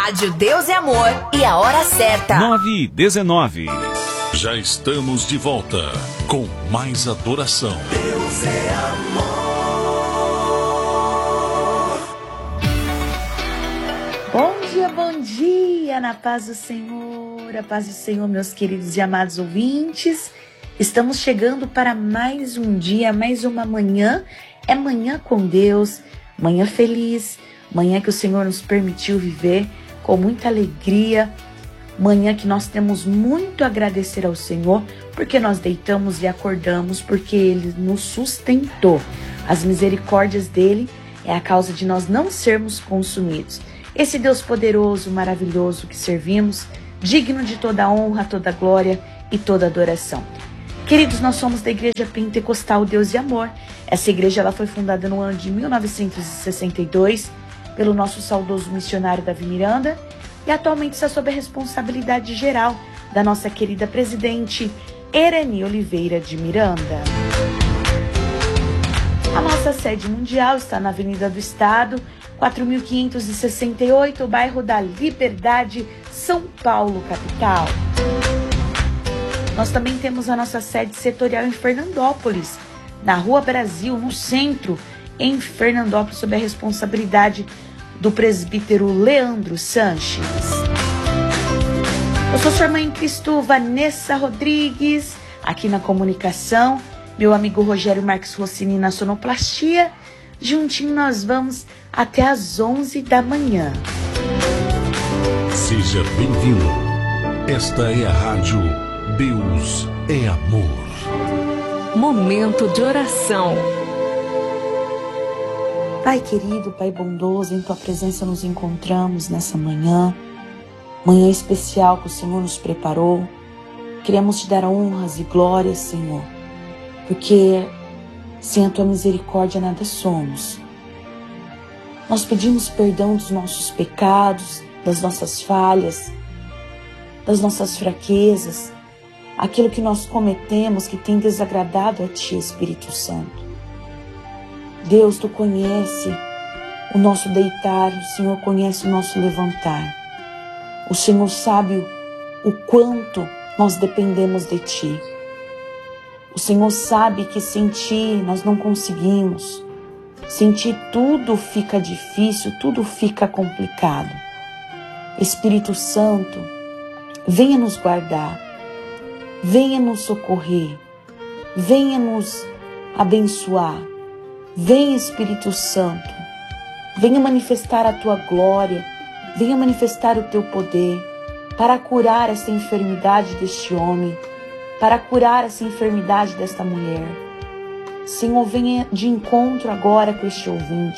Rádio Deus é Amor e a hora certa. 9h19. Já estamos de volta com mais adoração. Deus é amor. Bom dia, na paz do Senhor, a paz do Senhor, meus queridos e amados ouvintes. Estamos chegando para mais um dia, mais uma manhã. É manhã com Deus, manhã feliz, manhã que o Senhor nos permitiu viver com muita alegria, manhã que nós temos muito a agradecer ao Senhor, porque nós deitamos e acordamos, porque Ele nos sustentou. As misericórdias dEle é a causa de nós não sermos consumidos. Esse Deus poderoso, maravilhoso que servimos, digno de toda honra, toda glória e toda adoração. Queridos, nós somos da Igreja Pentecostal Deus e Amor. Essa igreja ela foi fundada no ano de 1962 pelo nosso saudoso missionário Davi Miranda e atualmente está sob a responsabilidade geral da nossa querida presidente Ereni Oliveira de Miranda. A nossa sede mundial está na Avenida do Estado, 4.568, bairro da Liberdade, São Paulo, capital. Nós também temos a nossa sede setorial em Fernandópolis, na Rua Brasil, no centro, em Fernandópolis, sob a responsabilidade do presbítero Leandro Sanches. Eu sou sua irmã em Cristo, Vanessa Rodrigues, aqui na comunicação, meu amigo Rogério Marques Rossini na sonoplastia. Juntinho nós vamos até às 11 da manhã. Seja bem-vindo. Esta é a Rádio Deus é Amor. Momento de oração. Pai querido, Pai bondoso, em Tua presença nos encontramos nessa manhã. Manhã especial que o Senhor nos preparou. Queremos Te dar honras e glórias, Senhor, porque sem a Tua misericórdia nada somos. Nós pedimos perdão dos nossos pecados, das nossas falhas, das nossas fraquezas, aquilo que nós cometemos que tem desagradado a Ti, Espírito Santo. Deus, Tu conhece o nosso deitar, o Senhor conhece o nosso levantar. O Senhor sabe o quanto nós dependemos de Ti. O Senhor sabe que sem Ti nós não conseguimos. Sem Ti tudo fica difícil, tudo fica complicado. Espírito Santo, venha nos guardar, venha nos socorrer, venha nos abençoar. Venha, Espírito Santo, venha manifestar a Tua glória, venha manifestar o Teu poder para curar essa enfermidade deste homem, para curar essa enfermidade desta mulher. Senhor, venha de encontro agora com este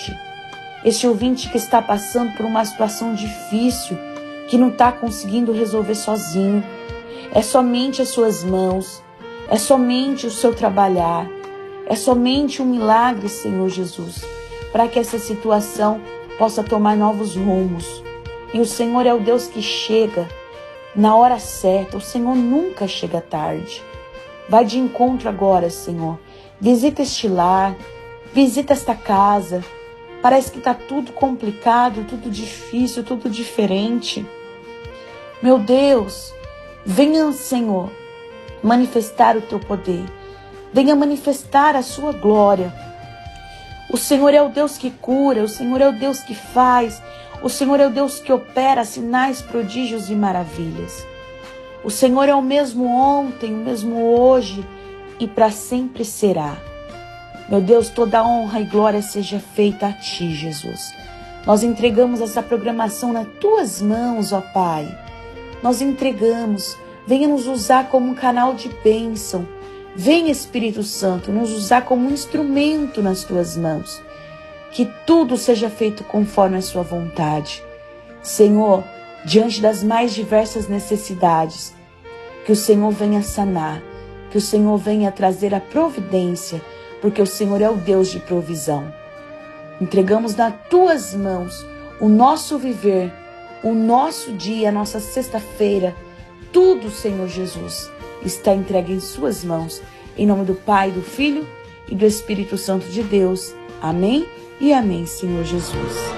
ouvinte que está passando por uma situação difícil, que não está conseguindo resolver sozinho. É somente as Suas mãos, é somente o Seu trabalhar, é somente um milagre, Senhor Jesus, para que essa situação possa tomar novos rumos. E o Senhor é o Deus que chega na hora certa, o Senhor nunca chega tarde. Vai de encontro agora, Senhor. Visita este lar, visita esta casa. Parece que está tudo complicado, tudo difícil, tudo diferente. Meu Deus, venha, Senhor, manifestar o Teu poder. Venha manifestar a Sua glória. O Senhor é o Deus que cura, o Senhor é o Deus que faz, o Senhor é o Deus que opera sinais, prodígios e maravilhas. O Senhor é o mesmo ontem, o mesmo hoje e para sempre será. Meu Deus, toda honra e glória seja feita a Ti, Jesus. Nós entregamos essa programação nas Tuas mãos, ó Pai. Nós entregamos. Venha nos usar como um canal de bênção. Venha, Espírito Santo, nos usar como um instrumento nas Tuas mãos. Que tudo seja feito conforme a Sua vontade. Senhor, diante das mais diversas necessidades, que o Senhor venha sanar, que o Senhor venha trazer a providência, porque o Senhor é o Deus de provisão. Entregamos nas Tuas mãos o nosso viver, o nosso dia, a nossa sexta-feira. Tudo, Senhor Jesus, está entregue em Suas mãos. Em nome do Pai, do Filho e do Espírito Santo de Deus. Amém e amém, Senhor Jesus.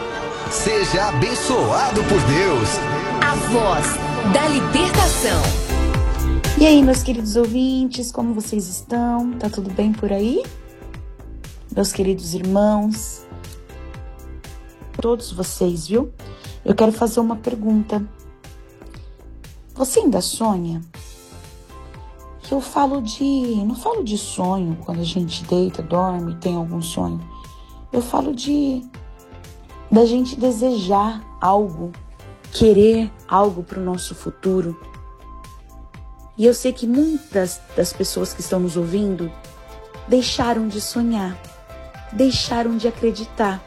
Seja abençoado por Deus. A voz da libertação. E aí, meus queridos ouvintes, como vocês estão? Tá tudo bem por aí? Meus queridos irmãos, todos vocês, viu? Eu quero fazer uma pergunta. Você ainda sonha? Que eu não falo de sonho quando a gente deita, dorme, tem algum sonho. Eu falo da gente desejar algo, querer algo para o nosso futuro. E eu sei que muitas das pessoas que estão nos ouvindo deixaram de sonhar, deixaram de acreditar.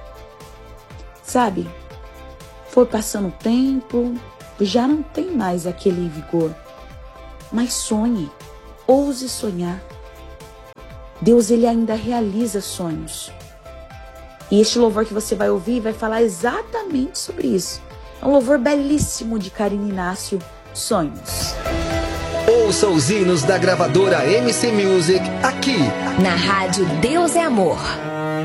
Sabe? Foi passando o tempo, já não tem mais aquele vigor. Mas sonhe, ouse sonhar. Deus, ele ainda realiza sonhos. E este louvor que você vai ouvir vai falar exatamente sobre isso. É um louvor belíssimo de Karine Inácio, Sonhos. Ouça os hinos da gravadora MC Music aqui Na rádio Deus é Amor.